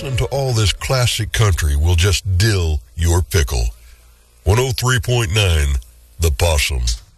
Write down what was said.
listening to all this classic country will just dill your pickle. 103.9 The Possum.